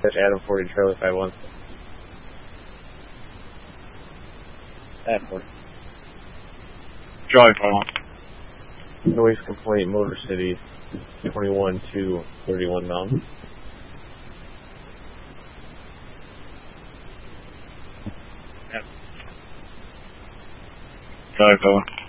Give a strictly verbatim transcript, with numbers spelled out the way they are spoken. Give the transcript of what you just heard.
Adam forty, Charlie five one. Adam forty. Charlie five one. Noise complaint, Motor City, twenty-one to thirty-one Mountain. Charlie five one.